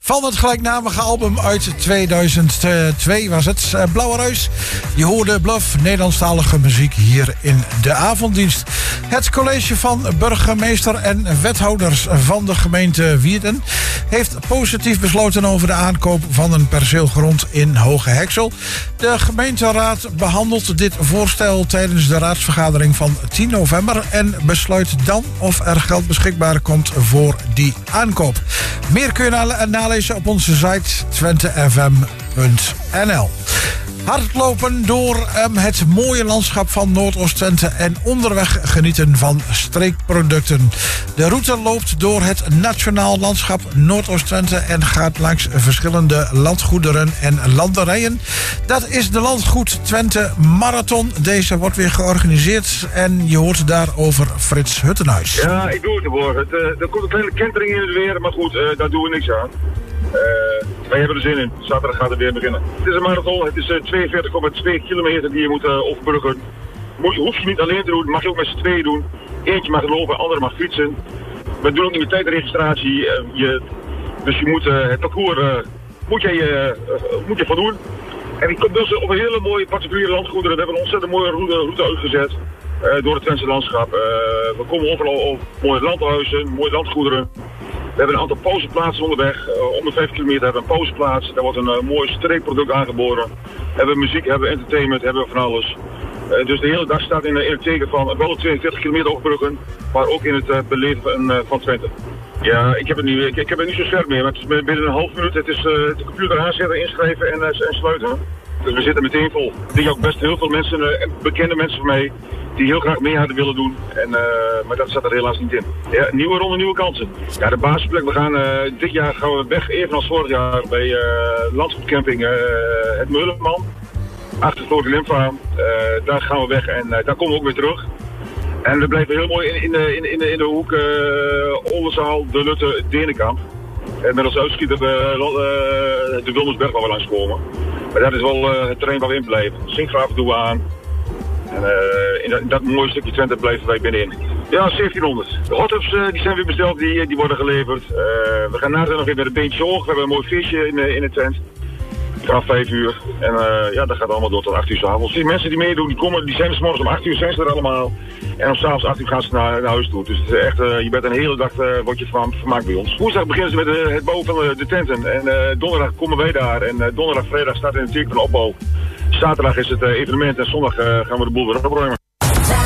Van het gelijknamige album uit 2002 was het. Blauwe Ruis. Je hoorde Bluff, Nederlandstalige muziek hier in de avonddienst. Het college van burgemeester en wethouders van de gemeente Wierden heeft positief besloten over de aankoop van een perceel grond in Hoge Heksel. De gemeenteraad behandelt dit voorstel tijdens de raadsvergadering van 10 november... en besluit dan of er geld beschikbaar komt voor die aankoop. Meer kun je nalezen op onze site twentefm.nl. Hardlopen door het mooie landschap van Noordoost-Twente en onderweg genieten van streekproducten. De route loopt door het nationaal landschap Noordoost-Twente en gaat langs verschillende landgoederen en landerijen. Dat is de Landgoed Twente Marathon. Deze wordt weer georganiseerd en je hoort daarover Frits Huttenhuis. Ja, ik doe het ervoor. Er komt een kleine kentering in het weer, maar goed, daar doen we niks aan. Wij hebben er zin in. Zaterdag gaat het weer beginnen. Het is een marathon. Het is 42,2 kilometer die je moet overbruggen. Hoef je niet alleen te doen. Mag je ook met z'n tweeën doen. Eentje mag lopen, andere mag fietsen. We doen ook niet met tijdregistratie. Dus je moet het parcours moet je voldoen. En die komt dus op een hele mooie particuliere landgoederen. We hebben een ontzettend mooie route uitgezet. Door het Twentse landschap. We komen overal op mooie landhuizen, mooie landgoederen. We hebben een aantal pauzeplaatsen onderweg. Om de 5 kilometer hebben we een pauzeplaats. Daar wordt een mooi streekproduct aangeboden. Hebben we muziek, hebben we entertainment, hebben we van alles. Dus de hele dag staat in het teken van wel 42 kilometer overbruggen, maar ook in het beleven van Twente. Ja, ik heb het niet zo scherp meer, maar het is binnen een half minuut. Het is de computer aanzetten, inschrijven en sluiten. Dus we zitten meteen vol. Ik denk ook best heel veel mensen, bekende mensen van mij, die heel graag mee hadden willen doen. Maar dat zat er helaas niet in. Ja, nieuwe ronde, nieuwe kansen. Ja, de basisplek. Dit jaar gaan we weg, evenals vorig jaar, bij landgoedcamping Het Meulenman. Achter Grote Limfa. Daar gaan we weg en daar komen we ook weer terug. En we blijven heel mooi in de hoek Oldenzaal, De Lutte, Denenkamp. En met als uitschieter de Wilmersberg waar we langskomen. Maar dat is wel het terrein waar we in blijven. Zinkgraven doen we aan. En in dat mooie stukje Twente blijven wij binnenin. Ja, 1700. De hot-ups die zijn weer besteld, die worden geleverd. We gaan na nog even met een beentje hoog. We hebben een mooi feestje in de tent. Vanaf 5 uur. En dat gaat allemaal door tot 8 uur 's avonds. Die mensen die meedoen, die zijn 's morgens om 8 uur zijn ze er allemaal. En om 's avonds 8 uur gaan ze naar huis toe. Dus het is echt, je bent een hele dag word je vermaakt bij ons. Woensdag beginnen ze met het bouwen van de tenten. En donderdag komen wij daar. En donderdag, vrijdag staat in het teken van opbouw. Zaterdag is het evenement en zondag gaan we de boel weer opruimen.